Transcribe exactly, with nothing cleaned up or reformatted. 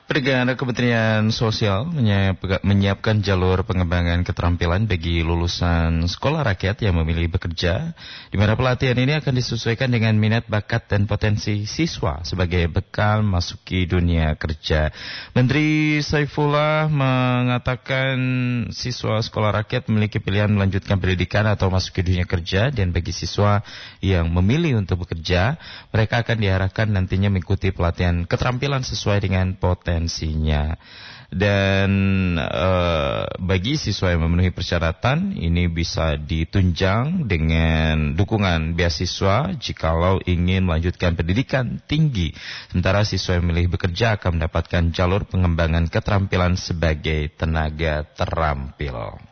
Perdagangan Kementerian Sosial menyiapkan jalur pengembangan keterampilan bagi lulusan sekolah rakyat yang memilih bekerja, di mana pelatihan ini akan disesuaikan dengan minat, bakat, dan potensi siswa sebagai bekal masuki dunia kerja. Menteri Saifullah mengatakan siswa sekolah rakyat memiliki pilihan melanjutkan pendidikan atau masuki dunia kerja, dan bagi siswa yang memilih untuk bekerja, mereka akan diarahkan nantinya mengikuti pelatihan keterampilan sesuai dengan potensi Potensinya. Dan uh, bagi siswa yang memenuhi persyaratan ini bisa ditunjang dengan dukungan beasiswa jikalau ingin melanjutkan pendidikan tinggi. Sementara siswa yang memilih bekerja akan mendapatkan jalur pengembangan keterampilan sebagai tenaga terampil.